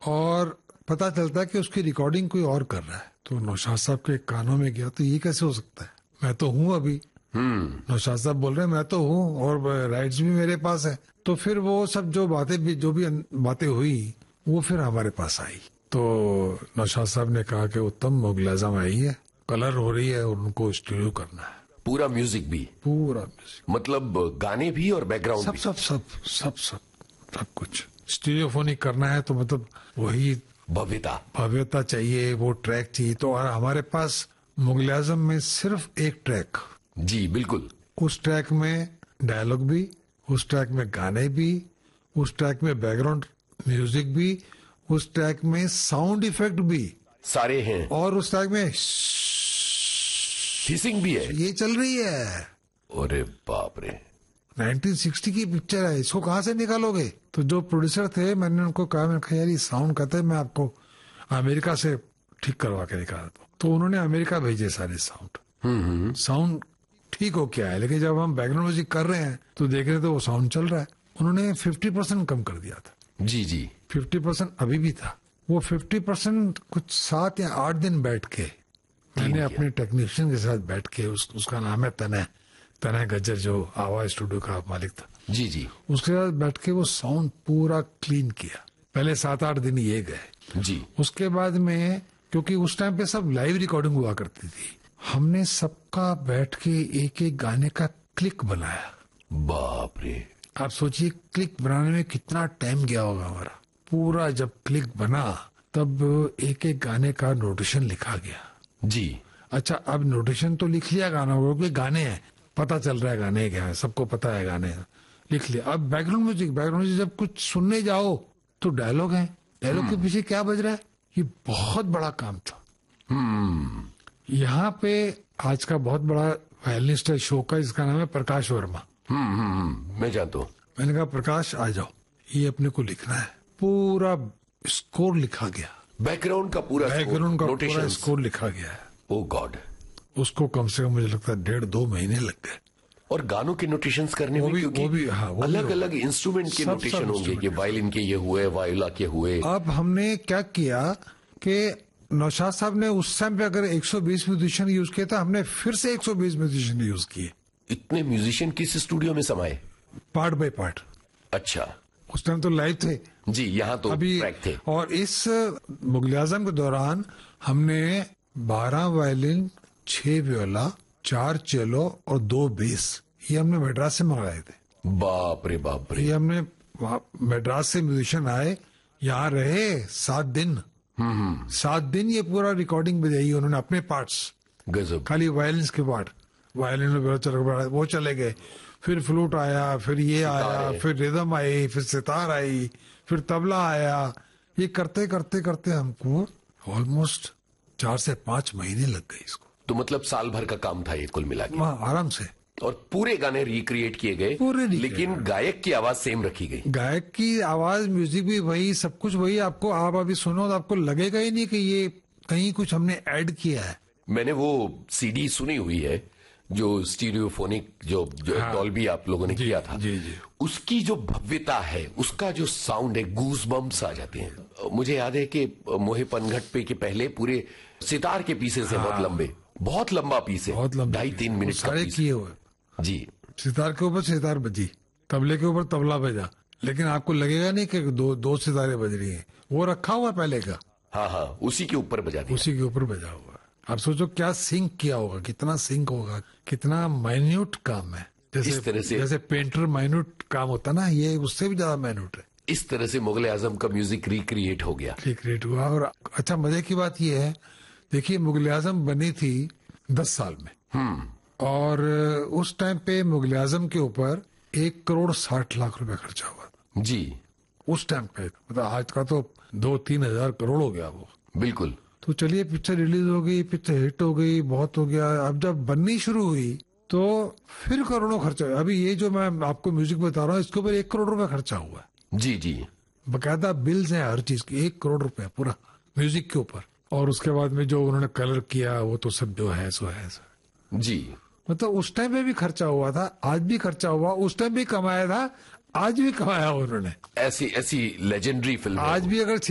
और पता चलता है कि उसकी रिकॉर्डिंग कोई और कर रहा है। तो नौशाद साहब के कानों में गया, तो ये कैसे हो सकता है, मैं तो हूँ अभी। नौशाद साहब बोल रहे हैं मैं तो हूँ और राइट्स भी मेरे पास है। तो फिर वो सब जो भी बातें हुई वो फिर हमारे पास आई। तो नौशाद साहब ने कहा कि उत्तम मुगल आजम आई है, कलर हो रही है और उनको स्टूडियो करना है। पूरा म्यूजिक भी? पूरा म्यूजिक, मतलब गाने भी और बैकग्राउंड सब भी? सब कुछ स्टीरियोफोनिक करना है। तो मतलब वही भव्यता चाहिए, वो ट्रैक चाहिए। तो हमारे पास मुगल आजम में सिर्फ एक ट्रैक। जी बिल्कुल। उस ट्रैक में डायलॉग भी, उस ट्रैक में गाने भी, उस ट्रैक में बैकग्राउंड म्यूजिक भी, उस ट्रैक में साउंड इफेक्ट भी सारे हैं, और उस ट्रैक में हिसिंग भी है। ये चल रही है। अरे बाप रे, 1960 की पिक्चर है, इसको कहां से निकालोगे? तो जो प्रोड्यूसर थे, मैंने उनको कहा, मैंने कहा यार ये साउंड कहते हैं मैं आपको अमेरिका से ठीक करवा के निकाल दूं। तो उन्होंने अमेरिका भेजे सारे साउंड ठीक हो क्या है, लेकिन जब हम बैकग्राउंड म्यूजिक कर रहे हैं तो देख रहे थे वो साउंड चल रहा है। उन्होंने 50% कम कर दिया था। जी 50% अभी भी था। वो 50% कुछ 7 या 8 दिन बैठ के मैंने अपने टेक्नीशियन के साथ बैठ के, उसका नाम है तनय गज्जर, जो आवाज स्टूडियो का मालिक था। जी उसके साथ बैठ के वो साउंड पूरा क्लीन किया। पहले 7-8 दिन ये गए जी। उसके बाद में, क्योंकि उस टाइम पे सब लाइव रिकॉर्डिंग हुआ करती थी, हमने सबका बैठ के एक एक गाने का क्लिक बनाया। बाप रे, आप सोचिए क्लिक बनाने में कितना टाइम गया होगा हमारा। पूरा जब क्लिक बना तब एक एक गाने का नोटेशन लिखा गया। जी अच्छा, अब नोटेशन तो लिख लिया गाना, क्योंकि गाने हैं, पता चल रहा है गाने क्या है, सबको पता है गाने लिख लिया। अब बैकग्राउंड म्यूजिक जब कुछ सुनने जाओ तो डायलॉग है, डायलॉग के पीछे क्या बज रहा है, ये बहुत बड़ा काम था। यहाँ पे आज का बहुत बड़ा वायलिनिस्ट है शो का, जिसका नाम है प्रकाश वर्मा। मैं जानता हूँ। मैंने कहा प्रकाश आ जाओ, ये अपने को लिखना है। पूरा स्कोर लिखा गया, बैकग्राउंड का पूरा स्कोर लिखा गया है। ओ गॉड, उसको कम से कम मुझे लगता है 1.5-2 महीने लग गए। और गानों के नोटेशंस करने में, क्योंकि अलग अलग इंस्ट्रूमेंट के नोटेशन होंगे, ये वायलिन के ये हुए, वायोला के हुए। अब हमने क्या किया कि नौशाद साहब ने उस टाइम पे अगर 120 म्यूजिशियन यूज किया था, हमने फिर से 120 म्यूजिशियन यूज किए। इतने म्यूजिशियन किस स्टूडियो में समाये? Part by part. अच्छा, उस टाइम तो लाइव थे जी, यहाँ तो अभी ट्रैक थे। और इस मुगल आजम के दौरान हमने 12 वायलिन, 6 व्योला, 4 चेलो और 2 बेस, ये हमने मद्रास से मंगाए थे। बाप रे बाप रे। ये हमने मद्रास से म्यूजिशियन आए, यहाँ रहे 7 दिन। 7 दिन ये पूरा रिकॉर्डिंग बजाई उन्होंने, अपने पार्ट्स, गजब। खाली वायलिन के पार्ट, वायलिन में वो चले गए, फिर फ्लूट आया, फिर ये आया, फिर रिदम आई, फिर सितार आई, फिर तबला आया। ये करते करते करते हमको ऑलमोस्ट 4 से 5 महीने लग गए इसको। तो मतलब साल भर का काम था ये कुल मिला के? आराम से। और पूरे गाने रिक्रिएट किए गए, लेकिन गायक की आवाज सेम रखी गई। गायक की आवाज, म्यूजिक भी वही, सब कुछ वही। आपको, आप अभी सुनो तो आपको लगेगा ही नहीं कि ये कहीं कुछ हमने ऐड किया है। मैंने वो सीडी सुनी हुई है, जो स्टीरियोफोनिक जो डॉल्बी आप लोगों ने किया था। जी। उसकी जो भव्यता है, उसका जो साउंड है, गूज बम्स आ जाते हैं। मुझे याद है कि मोहे पनघट पे के पहले पूरे सितार के पीसेस हैं, बहुत लंबा पीस है, 2.5-3 मिनट का सारे किए हुए जी। सितार के ऊपर सितार बजी, तबले के ऊपर तबला बजा, लेकिन आपको लगेगा नहीं कि दो सितारे बज रही हैं, वो रखा हुआ पहले का। हाँ, उसी के ऊपर बजा दिया, उसी के ऊपर बजा हुआ। आप सोचो क्या सिंक किया होगा, कितना सिंक होगा, कितना माइन्यूट काम है। इस तरह से, जैसे पेंटर माइन्यूट काम होता ना, ये उससे भी ज्यादा माइन्यूट है। इस तरह से मुगल आजम का म्यूजिक रिक्रिएट हो गया। रिक्रिएट हुआ। और अच्छा, मजे की बात ये है, देखिए मुगल आजम बनी थी 10 साल में, और उस टाइम पे मुगल आजम के ऊपर 1,60,00,000 रुपए खर्चा हुआ था जी। उस टाइम पे, मतलब आज का तो 2-3 हजार करोड़ हो गया वो। बिल्कुल। तो चलिए, पिक्चर रिलीज हो गई, पिक्चर हिट हो गई, बहुत हो गया। अब जब बननी शुरू हुई तो फिर करोड़ों खर्चा हुआ। अभी ये जो मैं आपको म्यूजिक बता रहा हूँ, इसके ऊपर 1 करोड़ रुपए खर्चा हुआ है। जी। बकायदा बिल्स हैं हर चीज की, 1 करोड़ रुपए पूरा म्यूजिक के ऊपर। और उसके बाद में जो उन्होंने कलर किया, वो तो सब जो है सो है जी। मतलब उस टाइम पे भी खर्चा हुआ था, आज भी खर्चा हुआ, उस टाइम भी कमाया था, आज भी कमाया उन्होंने। ऐसी लेजेंडरी फिल्म आज भी अगर